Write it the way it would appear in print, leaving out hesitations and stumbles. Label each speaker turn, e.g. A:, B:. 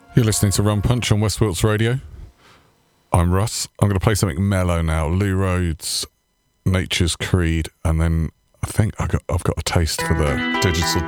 A: You're listening to Rum Punch on West Wilts Radio. I'm Russ. I'm going to play something mellow now. Lou Rhodes, Nature's Creed, and then I think I've got a taste for the Digital